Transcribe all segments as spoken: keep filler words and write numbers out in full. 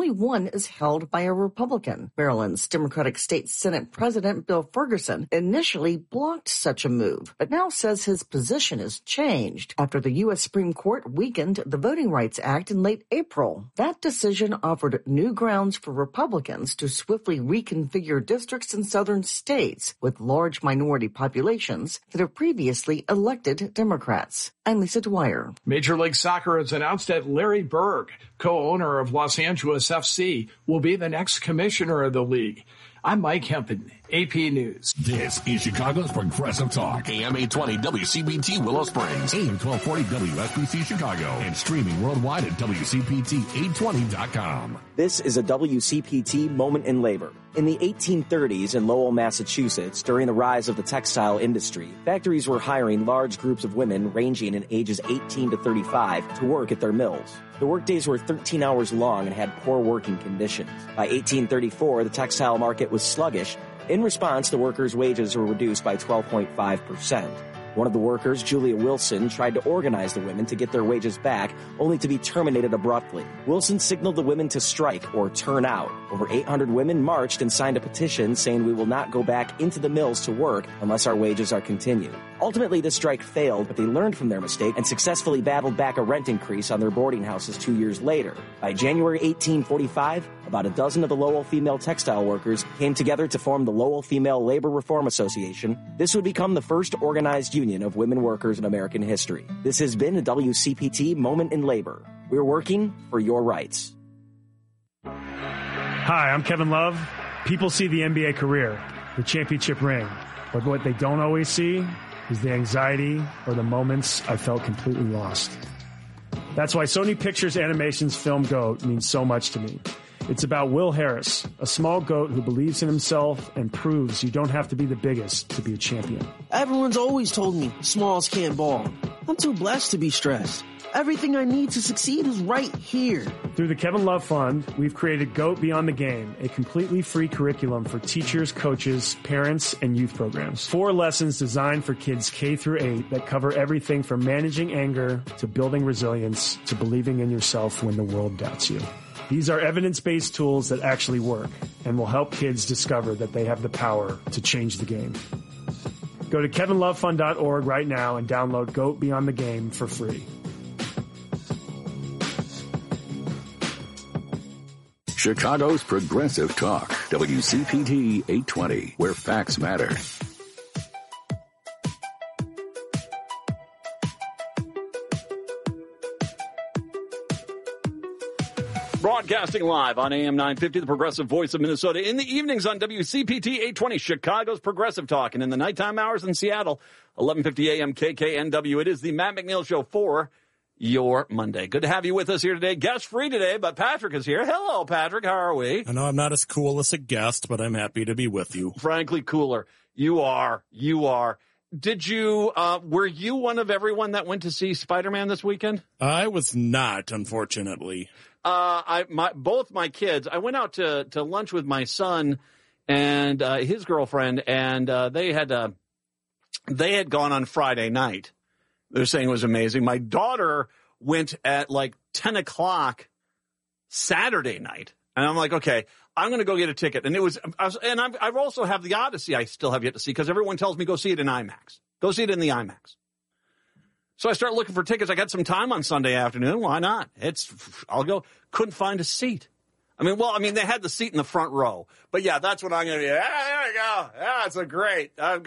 only one is held by a Republican. Maryland's Democratic State Senate President Bill Ferguson initially blocked such a move, but now says his position has changed after the U S Supreme Court weakened the Voting Rights Act in late April. That decision offered new grounds for Republicans to swiftly reconfigure districts in southern states with large minority populations that have previously elected Democrats. I'm Lisa Dwyer. Major League Soccer has announced that Larry Berg, co-owner of Los Angeles F C, will be the next commissioner of the league. I'm Mike Hempen, A P News. This is Chicago's Progressive Talk. A M eight twenty W C P T Willow Springs, A M twelve forty W S B C Chicago, and streaming worldwide at W C P T eight twenty dot com. This is a W C P T moment in labor. In the eighteen thirties in Lowell, Massachusetts, during the rise of the textile industry, factories were hiring large groups of women ranging in ages eighteen to thirty-five to work at their mills. The workdays were thirteen hours long and had poor working conditions. By eighteen thirty-four, the textile market was sluggish. In response, the workers' wages were reduced by twelve point five percent. One of the workers, Julia Wilson, tried to organize the women to get their wages back, only to be terminated abruptly. Wilson signaled the women to strike or turn out. Over eight hundred women marched and signed a petition saying we will not go back into the mills to work unless our wages are continued. Ultimately, the strike failed, but they learned from their mistake and successfully battled back a rent increase on their boarding houses two years later. By January eighteen forty-five, about a dozen of the Lowell female textile workers came together to form the Lowell Female Labor Reform Association. This would become the first organized union of women workers in American history. This has been a W C P T Moment in Labor. We're working for your rights. Hi, I'm Kevin Love. People see the N B A career, the championship ring, but what they don't always see is the anxiety or the moments I felt completely lost. That's why Sony Pictures Animation's film GOAT means so much to me. It's about Will Harris, a small goat who believes in himself and proves you don't have to be the biggest to be a champion. Everyone's always told me smalls can't ball. I'm too blessed to be stressed. Everything I need to succeed is right here. Through the Kevin Love Fund, we've created GOAT Beyond the Game, a completely free curriculum for teachers, coaches, parents, and youth programs. Four lessons designed for kids K through eight that cover everything from managing anger to building resilience to believing in yourself when the world doubts you. These are evidence-based tools that actually work and will help kids discover that they have the power to change the game. Go to kevin love fund dot org right now and download GOAT Beyond the Game for free. Chicago's Progressive Talk, W C P T eight twenty, where facts matter. Broadcasting live on A M nine fifty, the Progressive Voice of Minnesota. In the evenings on W C P T eight twenty, Chicago's Progressive Talk. And in the nighttime hours in Seattle, eleven fifty A M K K N W. It is the Matt McNeil Show for your Monday. Good to have you with us here today. Guest free today, but Patrick is here. Hello, Patrick. How are we? I know I'm not as cool as a guest, but I'm happy to be with you. Frankly, cooler. You are. You are. Did you, uh, were you one of everyone that went to see Spider-Man this weekend? I was not, unfortunately. Uh, I, my, both my kids, I went out to, to lunch with my son and, uh, his girlfriend, and, uh, they had, uh, they had gone on Friday night. They're saying it was amazing. My daughter went at like ten o'clock Saturday night. And I'm like, okay, I'm going to go get a ticket. And it was, I was and I've, I've also have the Odyssey I still have yet to see because everyone tells me go see it in IMAX. Go see it in the IMAX. So I start looking for tickets. I got some time on Sunday afternoon. Why not? It's, I'll go. Couldn't find a seat. I mean, well, I mean, they had the seat in the front row. But yeah, that's what I'm going to be. Ah, there we go. Yeah, it's a great. I'm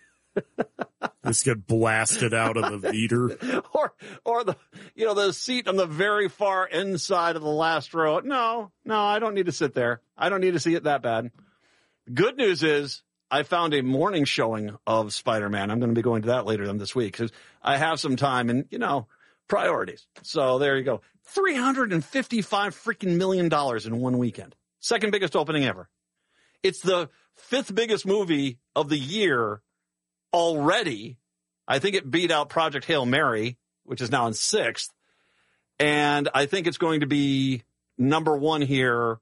Just get blasted out of the theater. or, or the, you know, the seat on the very far inside of the last row. No, no, I don't need to sit there. I don't need to see it that bad. Good news is I found a morning showing of Spider-Man. I'm going to be going to that later on this week because I have some time and, you know, priorities. So there you go. three hundred fifty-five freaking million dollars in one weekend. Second biggest opening ever. It's the fifth biggest movie of the year already. I think it beat out Project Hail Mary, which is now in sixth. And I think it's going to be number one here.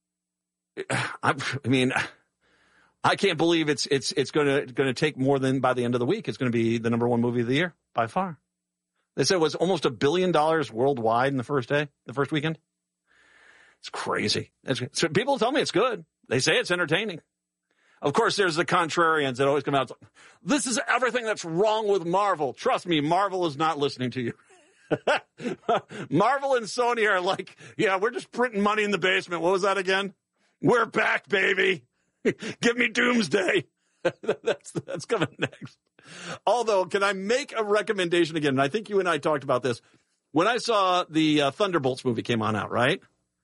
I, I mean, I can't believe it's it's it's going to going to take more than by the end of the week. It's going to be the number one movie of the year by far. They said it was almost a billion dollars worldwide in the first day, the first weekend. It's crazy. It's, so people tell me it's good. They say it's entertaining. Of course, there's the contrarians that always come out. This is everything that's wrong with Marvel. Trust me, Marvel is not listening to you. Marvel and Sony are like, yeah, we're just printing money in the basement. What was that again? We're back, baby. Give me Doomsday. that's that's coming next. Although, can I make a recommendation again? And I think you and I talked about this. When I saw the uh, Thunderbolts movie came on out, right?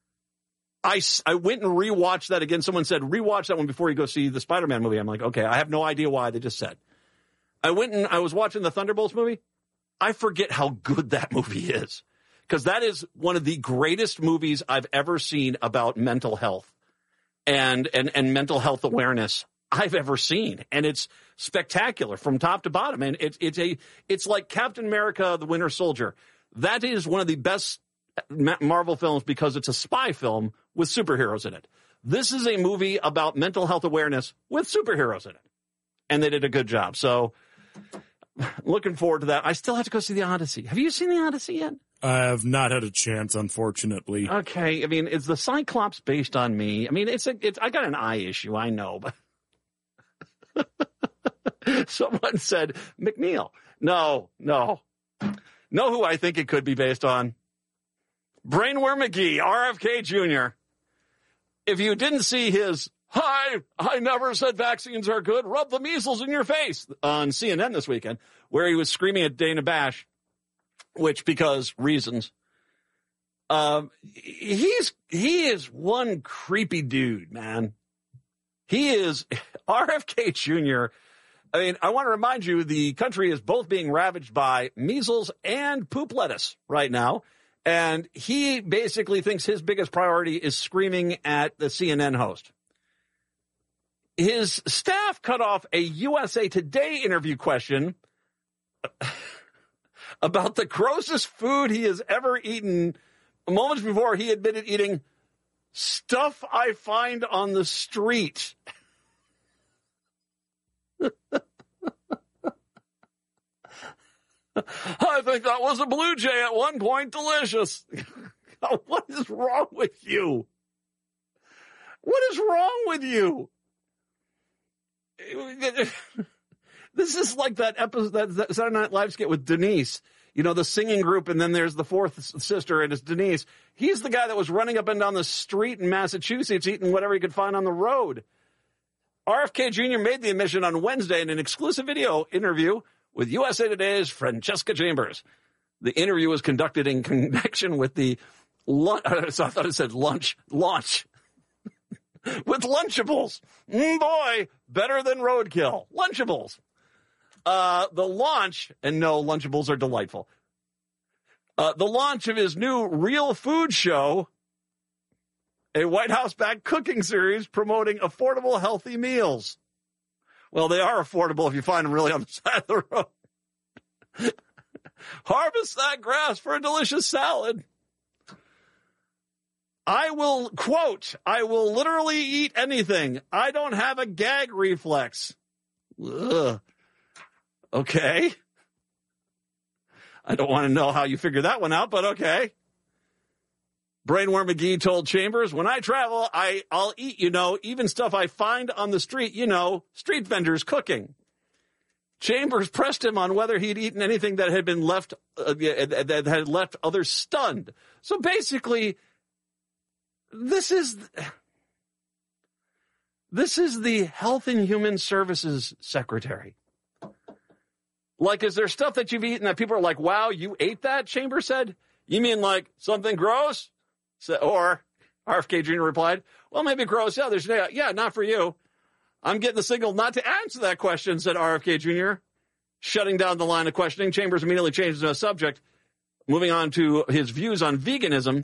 I, I went and rewatched that again. Someone said, rewatch that one before you go see the Spider-Man movie. I'm like, okay, I have no idea why. They just said. I went and I was watching the Thunderbolts movie. I forget how good that movie is. Because that is one of the greatest movies I've ever seen about mental health and, and, and mental health awareness I've ever seen. And it's spectacular from top to bottom. And it's, it's a, it's like Captain America, the Winter Soldier. That is one of the best Marvel films because it's a spy film with superheroes in it. This is a movie about mental health awareness with superheroes in it. And they did a good job. So looking forward to that. I still have to go see the Odyssey. Have you seen the Odyssey yet? I have not had a chance, unfortunately. Okay. I mean, is the Cyclops based on me? I mean, it's a, it's, I got an eye issue. I know, but someone said McNeil. No, no, know who I think it could be based on? Brainworm McGee, R F K Junior If you didn't see his, hi, I never said vaccines are good, rub the measles in your face on C N N this weekend, where he was screaming at Dana Bash, which because reasons. Um, he's, he is one creepy dude, man. He is R F K Junior I mean, I want to remind you, the country is both being ravaged by measles and poop lettuce right now. And he basically thinks his biggest priority is screaming at the C N N host. His staff cut off a U S A Today interview question about the grossest food he has ever eaten moments before he admitted eating stuff I find on the street. I think that was a blue jay at one point. Delicious. What is wrong with you? What is wrong with you? This is like that episode, that, that Saturday Night Live skit with Denise. You know, the singing group, and then there's the fourth sister, and it's Denise. He's the guy that was running up and down the street in Massachusetts eating whatever he could find on the road. R F K Junior made the admission on Wednesday in an exclusive video interview with U S A Today's Francesca Chambers. The interview was conducted in connection with the lunch. So I thought it said lunch, launch with Lunchables. Mm, boy, better than roadkill. Lunchables. Uh, the launch, and no, Lunchables are delightful. Uh, the launch of his new Real Food Show, a White House-backed cooking series promoting affordable, healthy meals. Well, they are affordable if you find them really on the side of the road. Harvest that grass for a delicious salad. I will, quote, I will literally eat anything. I don't have a gag reflex. Ugh. Okay. I don't want to know how you figure that one out, but okay. Brainworm McGee told Chambers, when I travel, I, I'll eat, you know, even stuff I find on the street, you know, street vendors cooking. Chambers pressed him on whether he'd eaten anything that had been left, uh, that had left others stunned. So basically, this is, this is the Health and Human Services Secretary. Like, is there stuff that you've eaten that people are like, wow, you ate that? Chambers said. You mean like something gross? So, or R F K Junior replied, well, maybe gross. Yeah, there's, yeah, not for you. I'm getting the signal not to answer that question, said R F K Junior Shutting down the line of questioning, Chambers immediately changed the subject, moving on to his views on veganism.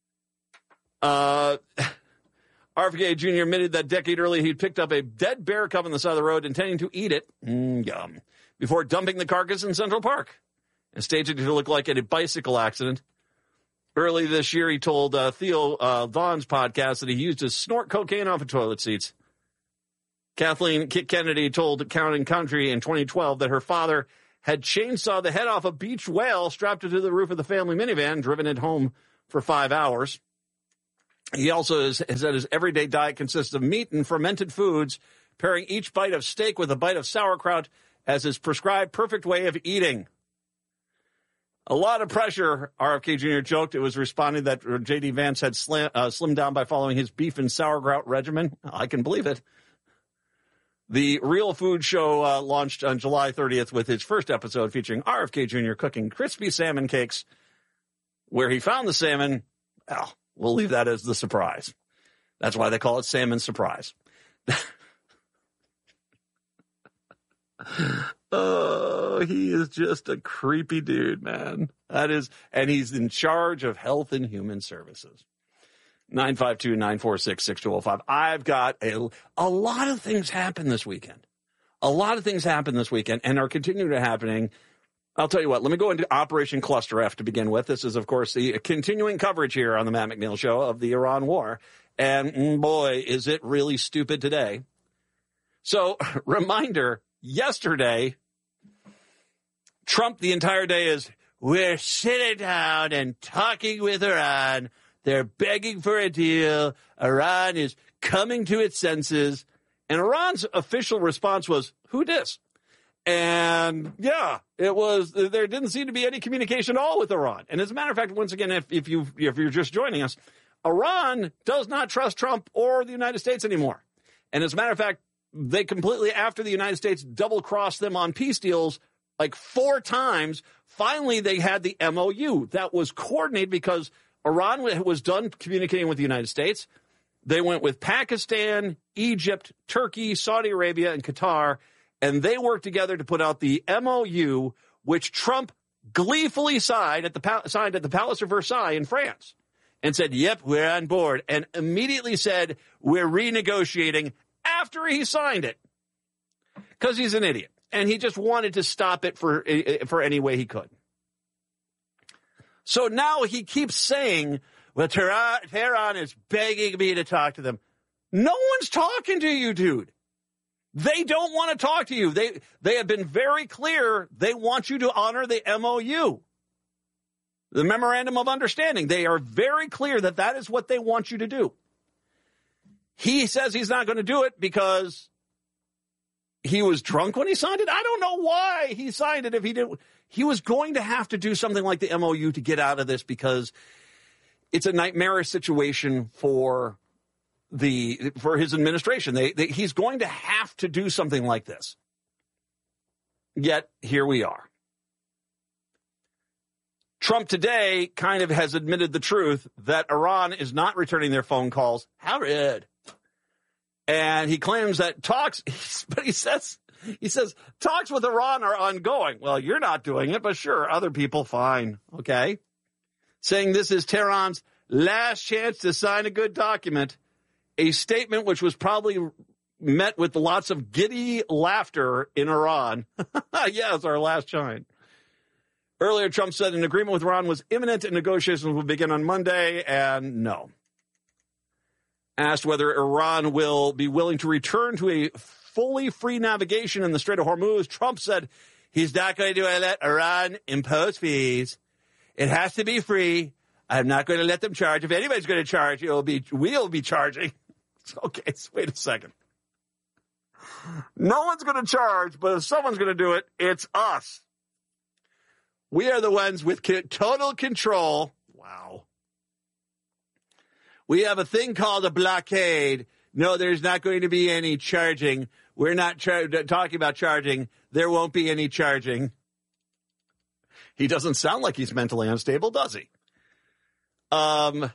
Uh, R F K Junior admitted that a decade earlier he'd picked up a dead bear cub on the side of the road, intending to eat it, mm, yum, before dumping the carcass in Central Park and staging it to look like a bicycle accident. Early this year, he told uh, Theo uh, Vaughn's podcast that he used to snort cocaine off of toilet seats. Kathleen Kennedy told Town and Country in twenty twelve that her father had chainsawed the head off a beach whale strapped it to the roof of the family minivan, driven it home for five hours. He also has, has said his everyday diet consists of meat and fermented foods, pairing each bite of steak with a bite of sauerkraut as his prescribed perfect way of eating. A lot of pressure, R F K Junior joked. It was responding that J D. Vance had slim, uh, slimmed down by following his beef and sauerkraut regimen. I can believe it. The Real Food Show uh, launched on July thirtieth with his first episode featuring R F K Junior cooking crispy salmon cakes. Where he found the salmon, well, we'll leave that as the surprise. That's why they call it Salmon Surprise. Oh, he is just a creepy dude, man. That is, and he's in charge of Health and Human Services. nine five two, nine four six, six two zero five. I've got a, a lot of things happen this weekend. A lot of things happen this weekend and are continuing to happening. I'll tell you what, let me go into Operation Cluster F to begin with. This is, of course, the continuing coverage here on the Matt McNeil Show of the Iran war. And boy, is it really stupid today. So, reminder, yesterday, Trump the entire day is, we're sitting down and talking with Iran. They're begging for a deal. Iran is coming to its senses. And Iran's official response was, who dis? And yeah, it was, there didn't seem to be any communication at all with Iran. And as a matter of fact, once again, if, if you, if you're just joining us, Iran does not trust Trump or the United States anymore. And as a matter of fact, they completely, after the United States double-crossed them on peace deals like four times, finally they had the M O U that was coordinated because Iran was done communicating with the United States. They went with Pakistan, Egypt, Turkey, Saudi Arabia, and Qatar, and they worked together to put out the M O U, which Trump gleefully signed at the signed at the Palace of Versailles in France, and said, yep, we're on board, and immediately said, we're renegotiating after he signed it, because he's an idiot, and he just wanted to stop it for, for any way he could. So now he keeps saying, well, Tehran, Tehran is begging me to talk to them. No one's talking to you, dude. They don't want to talk to you. They they have been very clear. They want you to honor the M O U, the Memorandum of Understanding. They are very clear that that is what they want you to do. He says he's not going to do it because he was drunk when he signed it. I don't know why he signed it if he didn't. He was going to have to do something like the M O U to get out of this because it's a nightmarish situation for the for his administration. They, they he's going to have to do something like this. Yet here we are. Trump today kind of has admitted the truth that Iran is not returning their phone calls. How rude. And he claims that talks, but he says, he says talks with Iran are ongoing. Well, you're not doing it, but sure, other people, fine. Okay. Saying this is Tehran's last chance to sign a good document, a statement which was probably met with lots of giddy laughter in Iran. Yeah, it's our last chance. Earlier, Trump said an agreement with Iran was imminent and negotiations will begin on Monday, and no. Asked whether Iran will be willing to return to a fully free navigation in the Strait of Hormuz, Trump said he's not going to let Iran impose fees. It has to be free. I'm not going to let them charge. If anybody's going to charge, it'll be we'll be charging. Okay, so wait a second. No one's going to charge, but if someone's going to do it, it's us. We are the ones with total control. Wow. We have a thing called a blockade. No, there's not going to be any charging. We're not char- talking about charging. There won't be any charging. He doesn't sound like he's mentally unstable, does he? Um.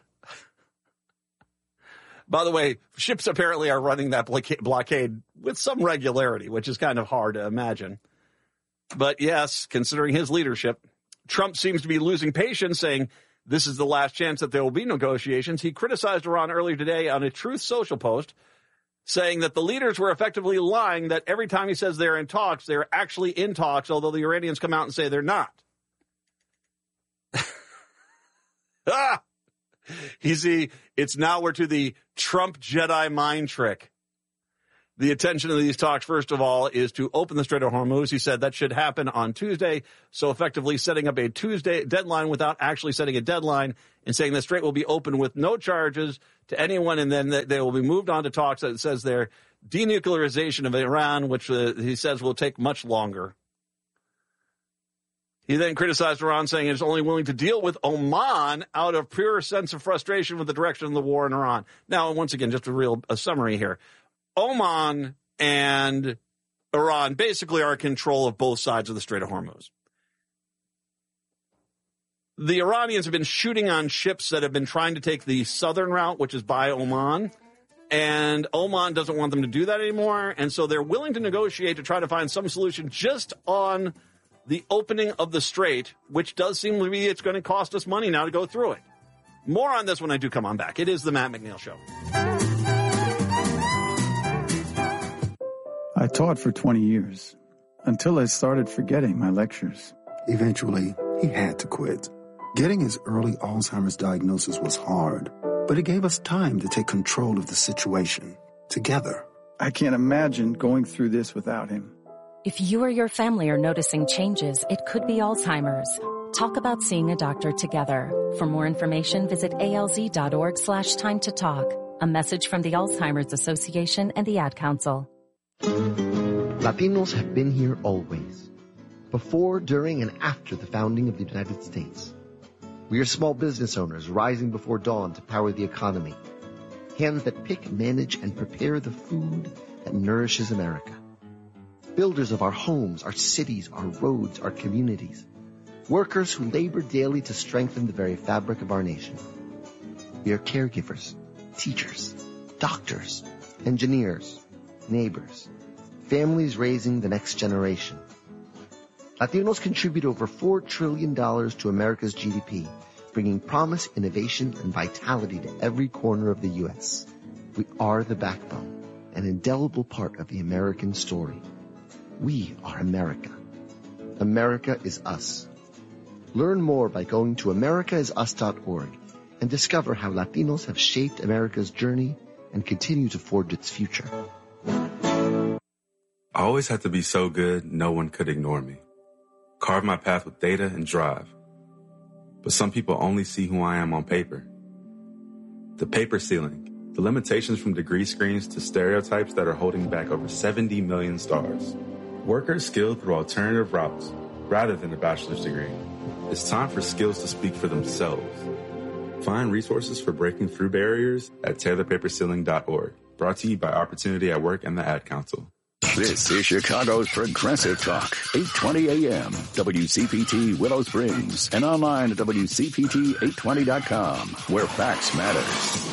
By the way, ships apparently are running that blockade with some regularity, which is kind of hard to imagine. But yes, considering his leadership, Trump seems to be losing patience, saying this is the last chance that there will be negotiations. He criticized Iran earlier today on a Truth Social post, saying that the leaders were effectively lying, that every time he says they're in talks, they're actually in talks, although the Iranians come out and say they're not. Ah! You see, it's now we're to the Trump Jedi mind trick. The intention of these talks, first of all, is to open the Strait of Hormuz. He said that should happen on Tuesday, so effectively setting up a Tuesday deadline without actually setting a deadline and saying the Strait will be open with no charges to anyone, and then they will be moved on to talks. It says there, denuclearization of Iran, which uh, he says will take much longer. He then criticized Iran, saying it is only willing to deal with Oman out of pure sense of frustration with the direction of the war in Iran. Now, once again, just a real a summary here. Oman and Iran basically are in control of both sides of the Strait of Hormuz. The Iranians have been shooting on ships that have been trying to take the southern route, which is by Oman, and Oman doesn't want them to do that anymore, and so they're willing to negotiate to try to find some solution just on the opening of the strait, which does seem to be it's going to cost us money now to go through it. More on this when I do come on back. It is the Matt McNeil Show. I taught for twenty years, until I started forgetting my lectures. Eventually, he had to quit. Getting his early Alzheimer's diagnosis was hard, but it gave us time to take control of the situation, together. I can't imagine going through this without him. If you or your family are noticing changes, it could be Alzheimer's. Talk about seeing a doctor together. For more information, visit alz.org slash time to talk. A message from the Alzheimer's Association and the Ad Council. Latinos have been here always, before, during, and after the founding of the United States. We are small business owners rising before dawn to power the economy. Hands that pick, manage, and prepare the food that nourishes America. Builders of our homes, our cities, our roads, our communities. Workers who labor daily to strengthen the very fabric of our nation. We are caregivers, teachers, doctors, engineers, neighbors, families raising the next generation. Latinos contribute over four trillion dollars to America's G D P, bringing promise, innovation, and vitality to every corner of the U S. We are the backbone, an indelible part of the American story. We are America. America is us. Learn more by going to america is us dot org and discover how Latinos have shaped America's journey and continue to forge its future. I always had to be so good, no one could ignore me. Carve my path with data and drive. But some people only see who I am on paper. The paper ceiling, the limitations from degree screens to stereotypes that are holding back over seventy million stars. Workers skilled through alternative routes rather than a bachelor's degree. It's time for skills to speak for themselves. Find resources for breaking through barriers at tear the paper ceiling dot org. Brought to you by Opportunity at Work and the Ad Council. This is Chicago's Progressive Talk, eight twenty A M, W C P T Willow Springs, and online at W C P T eight twenty dot com, where facts matter.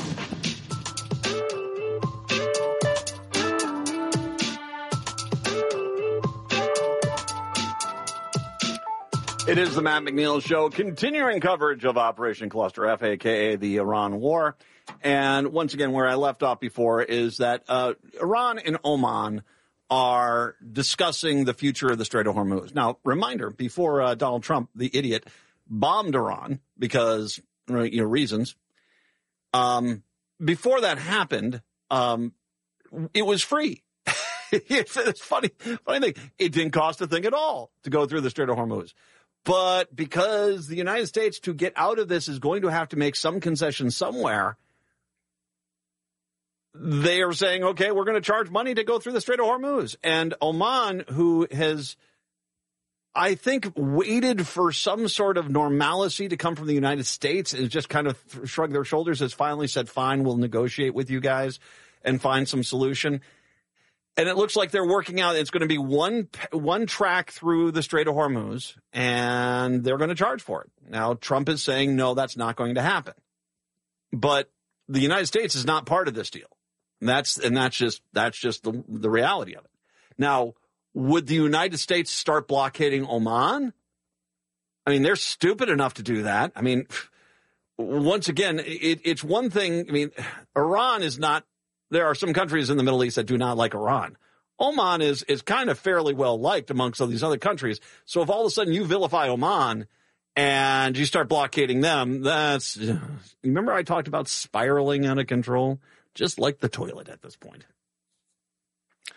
It is the Matt McNeil Show, continuing coverage of Operation Cluster F, a k a the Iran War. And once again, where I left off before is that uh, Iran and Oman are discussing the future of the Strait of Hormuz. Now, reminder, before uh, Donald Trump, the idiot, bombed Iran because, you know, reasons, um, before that happened, um, it was free. It's funny, funny thing. It didn't cost a thing at all to go through the Strait of Hormuz. But because the United States, to get out of this, is going to have to make some concession somewhere, they are saying, okay, we're going to charge money to go through the Strait of Hormuz. And Oman, who has, I think, waited for some sort of normalcy to come from the United States and just kind of shrugged their shoulders, has finally said, fine, we'll negotiate with you guys and find some solution. And it looks like they're working out. It's going to be one one track through the Strait of Hormuz, and they're going to charge for it. Now, Trump is saying, no, that's not going to happen. But the United States is not part of this deal. And that's and that's just that's just the, the reality of it. Now, would the United States start blockading Oman? I mean, they're stupid enough to do that. I mean, once again, it, it's one thing. I mean, Iran is not. There are some countries in the Middle East that do not like Iran. Oman is is kind of fairly well liked amongst all these other countries. So if all of a sudden you vilify Oman and you start blockading them, that's, you remember I talked about spiraling out of control? Just like the toilet at this point.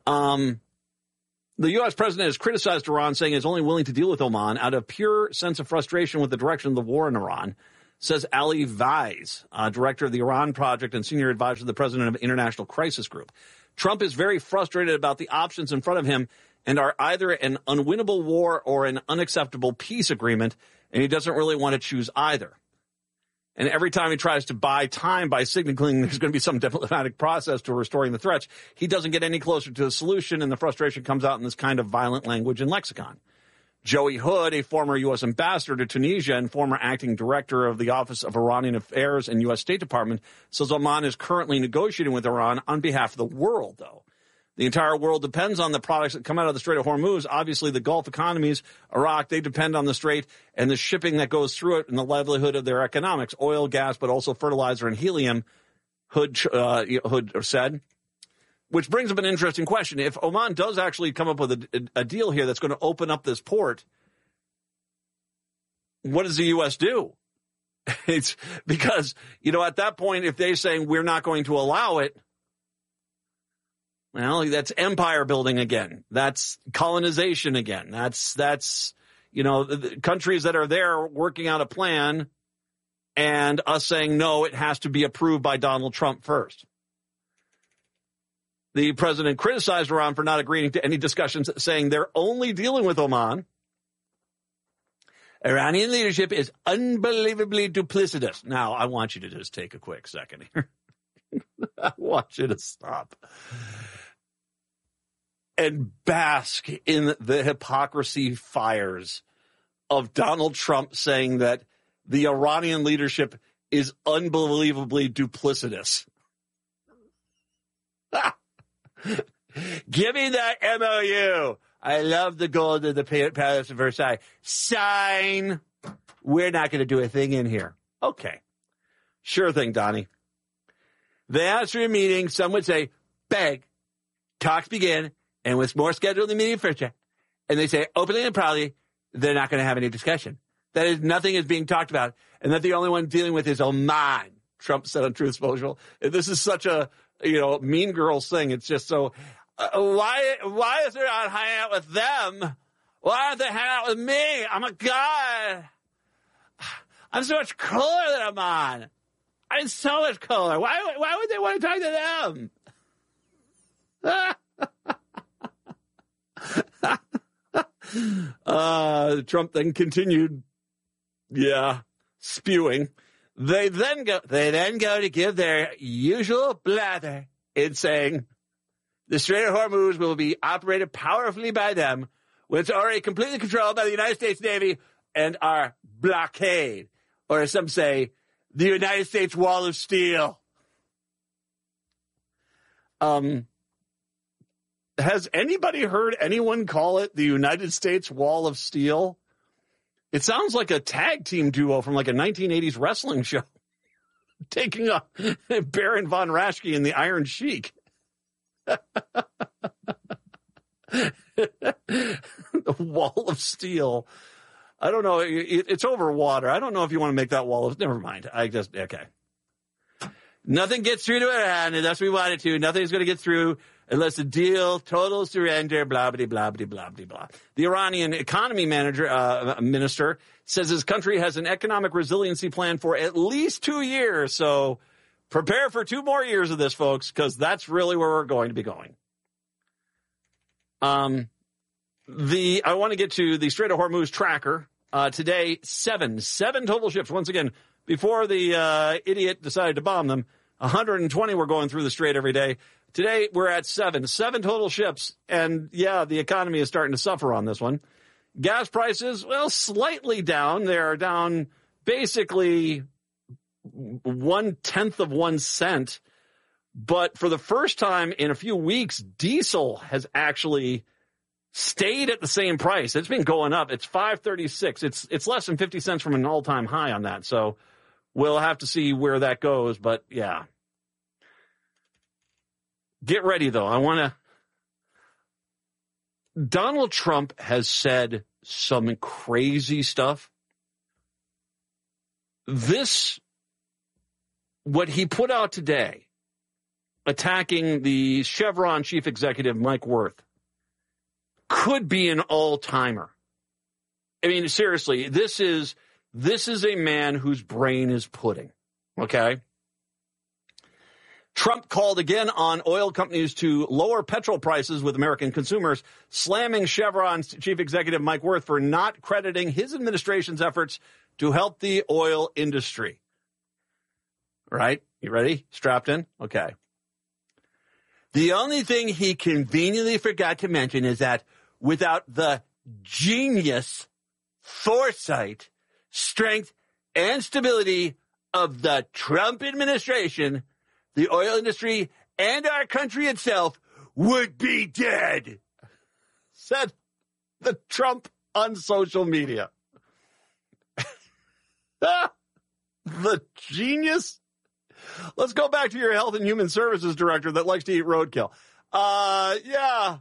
Um, the U S president has criticized Iran, saying it's only willing to deal with Oman out of pure sense of frustration with the direction of the war in Iran, says Ali Vaiz, uh, director of the Iran Project and senior advisor to the president of International Crisis Group. Trump is very frustrated about the options in front of him and are either an unwinnable war or an unacceptable peace agreement, and he doesn't really want to choose either. And every time he tries to buy time by signaling there's going to be some diplomatic process to restoring the threats, he doesn't get any closer to the solution, and the frustration comes out in this kind of violent language and lexicon. Joey Hood, a former U S ambassador to Tunisia and former acting director of the Office of Iranian Affairs and U S State Department, says Oman is currently negotiating with Iran on behalf of the world, though. The entire world depends on the products that come out of the Strait of Hormuz. Obviously, the Gulf economies, Iraq, they depend on the Strait and the shipping that goes through it and the livelihood of their economics, oil, gas, but also fertilizer and helium, Hood, uh, Hood said. Which brings up an interesting question. If Oman does actually come up with a, a deal here that's going to open up this port, what does the U S do? It's because, you know, at that point, if they're saying we're not going to allow it, well, that's empire building again. That's colonization again. That's, that's, you know, the, the countries that are there working out a plan and us saying, no, it has to be approved by Donald Trump first. The president criticized Iran for not agreeing to any discussions, saying they're only dealing with Oman. Iranian leadership is unbelievably duplicitous. Now, I want you to just take a quick second here. I want you to stop and bask in the hypocrisy fires of Donald Trump saying that the Iranian leadership is unbelievably duplicitous. Give me that M O U. I love the gold of the Palace of Versailles. Sign. We're not going to do a thing in here. Okay. Sure thing, Donnie. They asked for a meeting. Some would say, beg. Talks begin. And with more scheduled than meeting first, and they say openly and proudly, they're not going to have any discussion. That is, nothing is being talked about, and that the only one dealing with is Oman, Trump said on Truth Social. This is such a, you know, mean girls thing. It's just so, uh, why, why is there not hanging out with them? Why aren't they hanging out with me? I'm a god. I'm so much cooler than Oman. I'm so much cooler. Why, why would they want to talk to them? uh, Trump then continued, yeah, spewing. They then go, they then go to give their usual blather in saying the Strait of Hormuz will be operated powerfully by them when it's already completely controlled by the United States Navy and our blockade, or as some say, the United States Wall of Steel. Um, has anybody heard anyone call it the United States Wall of Steel? It sounds like a tag team duo from like a nineteen eighties wrestling show. Taking on Baron von Raschke and the Iron Sheik. The Wall of Steel. I don't know. It, it's over water. I don't know if you want to make that wall of... Never mind. I just... Okay. Nothing gets through to Iran unless we want it to. Nothing's going to get through unless the deal, total surrender, blah, blah, blah, blah, blah, blah, blah. The Iranian economy manager, uh, minister says his country has an economic resiliency plan for at least two years. So prepare for two more years of this, folks, because that's really where we're going to be going. Um, the, I want to get to the Strait of Hormuz tracker. Uh, today, seven, seven total ships. Once again, before the, uh, idiot decided to bomb them, one hundred twenty were going through the strait every day. Today, we're at seven, seven total ships. And yeah, the economy is starting to suffer on this one. Gas prices, well, slightly down. They're down basically one tenth of one cent. But for the first time in a few weeks, diesel has actually stayed at the same price. It's been going up. It's five thirty-six. It's, it's less than fifty cents from an all-time high on that. So we'll have to see where that goes. But yeah. Get ready, though. I want to... Donald Trump has said some crazy stuff. This, what he put out today attacking the Chevron chief executive, Mike Wirth, could be an all-timer. I mean, seriously, this is this is a man whose brain is pudding, okay? Trump called again on oil companies to lower petrol prices with American consumers, slamming Chevron's chief executive Mike Wirth for not crediting his administration's efforts to help the oil industry. Right? You ready? Strapped in? Okay. The only thing he conveniently forgot to mention is that without the genius, foresight, strength, and stability of the Trump administration, the oil industry and our country itself would be dead, said the Trump on social media. The genius. Let's go back to your Health and Human Services director that likes to eat roadkill. Uh, yeah.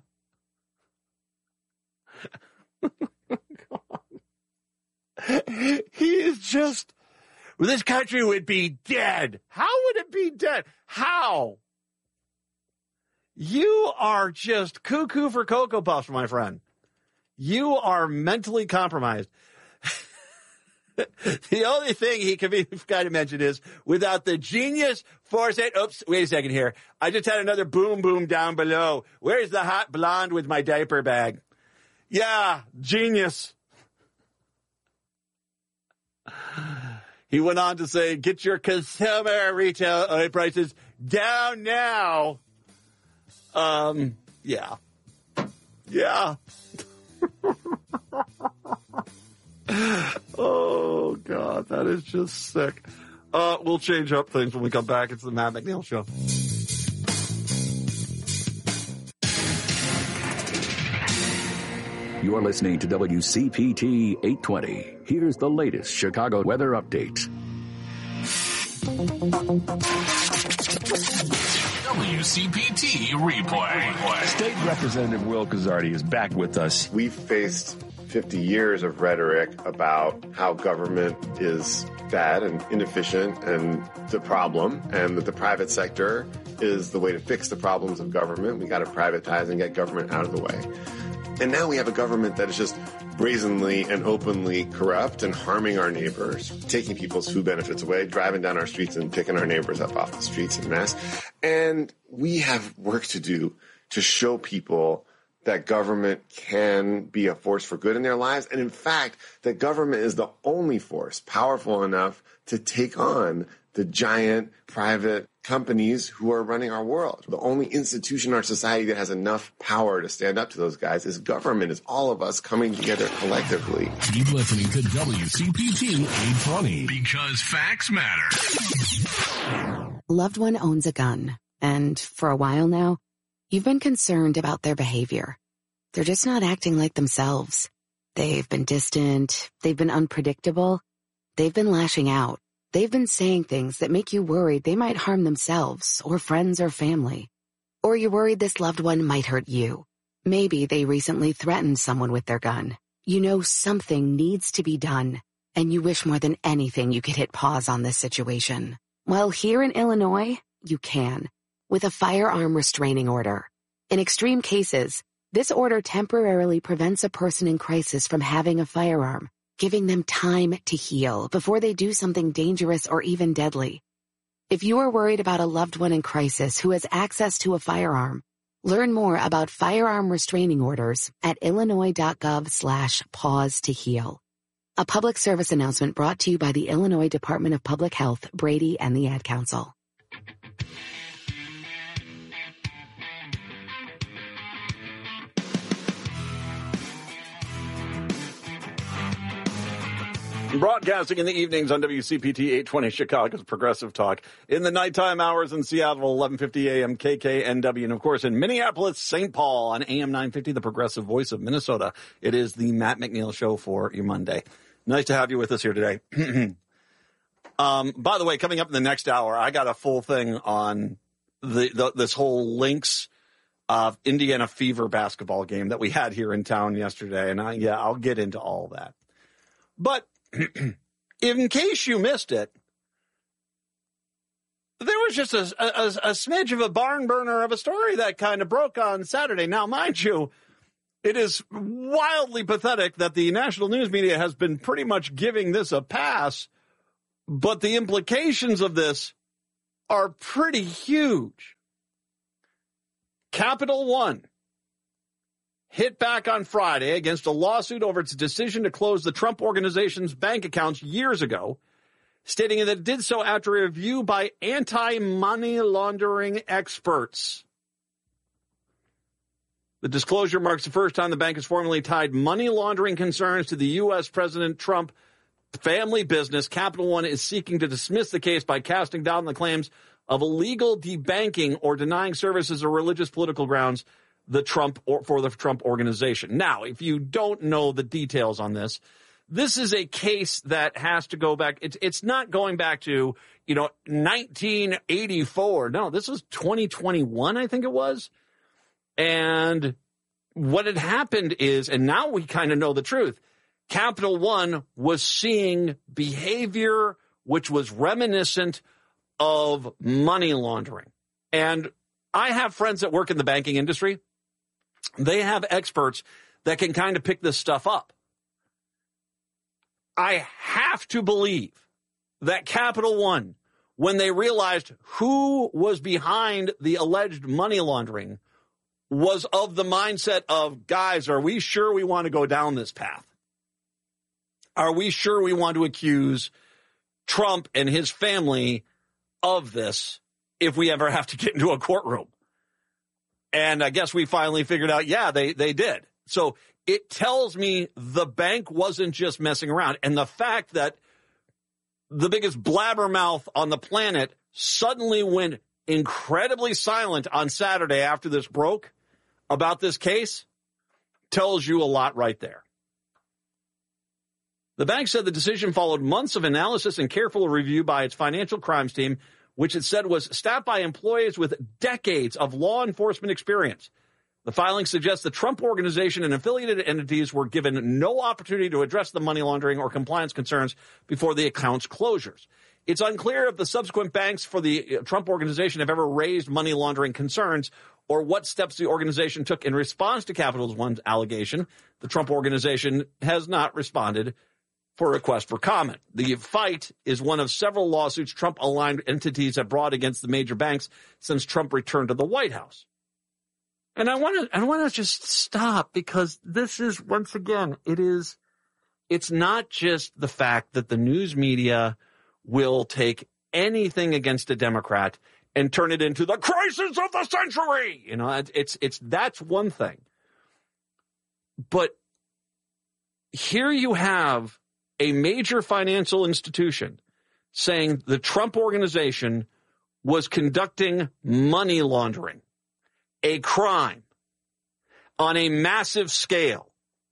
He is just, this country would be dead. How would it be dead? How? You are just cuckoo for Cocoa Puffs, my friend. You are mentally compromised. The only thing he could be forgot to mention is without the genius foresight. Oops, wait a second here. I just had another boom boom down below. Where's the hot blonde with my diaper bag? Yeah, genius. He went on to say, get your consumer retail oil prices down now. Um, yeah. Yeah. Oh, God, that is just sick. Uh, we'll change up things when we come back. It's the Matt McNeil Show. You're listening to W C P T eight twenty. Here's the latest Chicago weather update. W C P T replay. State Representative Will Guzzardi is back with us. We've faced fifty years of rhetoric about how government is bad and inefficient and the problem, and that the private sector is the way to fix the problems of government. We got to privatize and get government out of the way. And now we have a government that is just brazenly and openly corrupt and harming our neighbors, taking people's food benefits away, driving down our streets and picking our neighbors up off the streets en masse. And we have work to do to show people that government can be a force for good in their lives. And in fact, that government is the only force powerful enough to take on the giant private companies who are running our world. The only institution in our society that has enough power to stand up to those guys is government, is all of us coming together collectively. Keep listening to W C P T eight twenty because facts matter. Loved one owns a gun, and for a while now, you've been concerned about their behavior. They're just not acting like themselves. They've been distant. They've been unpredictable. They've been lashing out. They've been saying things that make you worried they might harm themselves or friends or family. Or you're worried this loved one might hurt you. Maybe they recently threatened someone with their gun. You know something needs to be done, and you wish more than anything you could hit pause on this situation. Well, here in Illinois, you can, with a firearm restraining order. In extreme cases, this order temporarily prevents a person in crisis from having a firearm, giving them time to heal before they do something dangerous or even deadly. If you are worried about a loved one in crisis who has access to a firearm, learn more about firearm restraining orders at illinois.gov slash pause to heal. A public service announcement brought to you by the Illinois Department of Public Health, Brady, and the Ad Council. Broadcasting in the evenings on W C P T eight twenty, Chicago's Progressive Talk. In the nighttime hours in Seattle, eleven fifty a.m. K K N W. And, of course, in Minneapolis, Saint Paul on A M nine fifty, the Progressive Voice of Minnesota. It is the Matt McNeil Show for your Monday. Nice to have you with us here today. um, by the way, coming up in the next hour, I got a full thing on the, the this whole Lynx uh, Indiana Fever basketball game that we had here in town yesterday. And, I, yeah, I'll get into all that. But in case you missed it, there was just a, a, a smidge of a barn burner of a story that kind of broke on Saturday. Now, mind you, it is wildly pathetic that the national news media has been pretty much giving this a pass, but the implications of this are pretty huge. Capital One hit back on Friday against a lawsuit over its decision to close the Trump Organization's bank accounts years ago, stating that it did so after a review by anti-money laundering experts. The disclosure marks the first time the bank has formally tied money laundering concerns to the U S. President Trump family business. Capital One is seeking to dismiss the case by casting down the claims of illegal debanking or denying services or religious political grounds the Trump or for the Trump Organization. Now, if you don't know the details on this, this is a case that has to go back. It's it's not going back to, you know, nineteen eighty-four. No, this was twenty twenty-one, I think it was. And what had happened is, and now we kind of know the truth, Capital One was seeing behavior which was reminiscent of money laundering. And I have friends that work in the banking industry. They have experts that can kind of pick this stuff up. I have to believe that Capital One, when they realized who was behind the alleged money laundering, was of the mindset of, guys, are we sure we want to go down this path? Are we sure we want to accuse Trump and his family of this if we ever have to get into a courtroom? And I guess we finally figured out, yeah, they, they did. So it tells me the bank wasn't just messing around. And the fact that the biggest blabbermouth on the planet suddenly went incredibly silent on Saturday after this broke about this case tells you a lot right there. The bank said the decision followed months of analysis and careful review by its financial crimes team, which it said was staffed by employees with decades of law enforcement experience. The filing suggests the Trump Organization and affiliated entities were given no opportunity to address the money laundering or compliance concerns before the account's closures. It's unclear if the subsequent banks for the Trump Organization have ever raised money laundering concerns or what steps the organization took in response to Capital One's allegation. The Trump Organization has not responded for a request for comment. The fight is one of several lawsuits Trump-aligned entities have brought against the major banks since Trump returned to the White House. And I want to I want to just stop because this is, once again, it is, it's not just the fact that the news media will take anything against a Democrat and turn it into the crisis of the century. You know, it's, it's, that's one thing. But here you have a major financial institution saying the Trump Organization was conducting money laundering, a crime on a massive scale.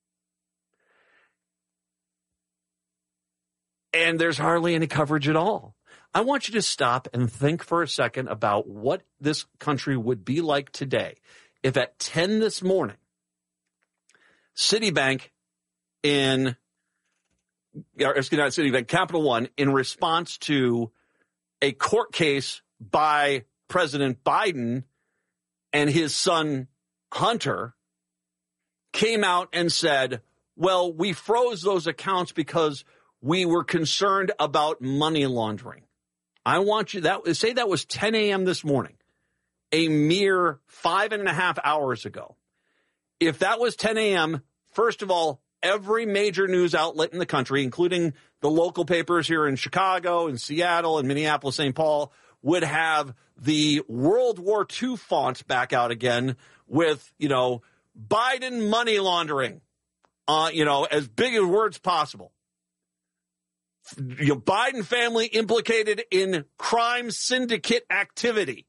And there's hardly any coverage at all. I want you to stop and think for a second about what this country would be like today if at ten this morning, Citibank in, or excuse me, not Citibank, Capital One, in response to a court case by President Biden and his son Hunter, came out and said, well, we froze those accounts because we were concerned about money laundering. I want you that say that was ten a.m. this morning, a mere five and a half hours ago. If that was ten a.m., first of all, every major news outlet in the country, including the local papers here in Chicago and Seattle and Minneapolis, Saint Paul, would have the World War Two font back out again with, you know, Biden money laundering, uh, you know, as big as words possible. You know, Biden family implicated in crime syndicate activity.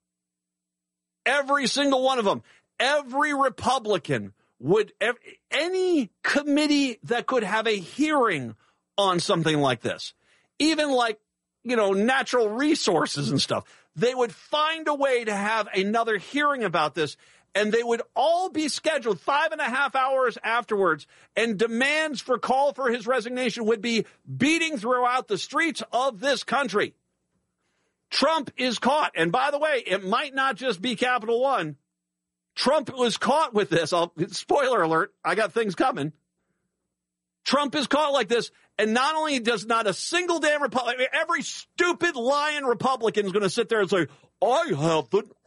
Every single one of them, every Republican would, any committee that could have a hearing on something like this, even like, you know, natural resources and stuff, they would find a way to have another hearing about this, and they would all be scheduled five and a half hours afterwards, and demands for call for his resignation would be beating throughout the streets of this country. Trump is caught. And by the way, it might not just be Capital One. Trump was caught with this. I'll, spoiler alert, I got things coming. Trump is caught like this, and not only does not a single damn Republican, every stupid lying Republican is going to sit there and say, I haven't